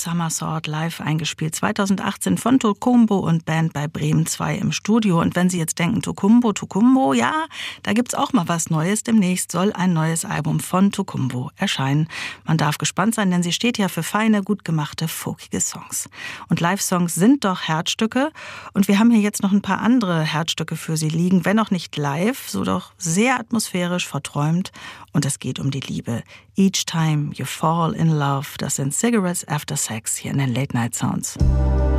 Summer Sword live eingespielt. 2018 von Tokumbo und Band bei Bremen 2 im Studio. Und wenn Sie jetzt denken, Tokumbo, ja, da gibt's auch mal was Neues. Demnächst soll ein neues Album von Tokumbo erscheinen. Man darf gespannt sein, denn sie steht ja für feine, gut gemachte, folkige Songs. Und Live-Songs sind doch Herzstücke. Und wir haben hier jetzt noch ein paar andere Herzstücke für Sie liegen. Wenn auch nicht live, so doch sehr atmosphärisch, verträumt. Und es geht um die Liebe. Each Time You Fall in Love, das sind Cigarettes After Sex hier in den Late Night Sounds.